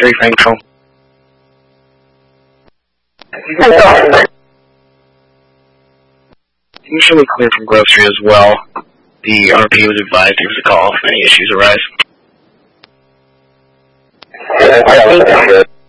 Gary Frank Control. Usually clear from Grove Street as well. The RP was advised to give us a call if any issues arise. I think that's good.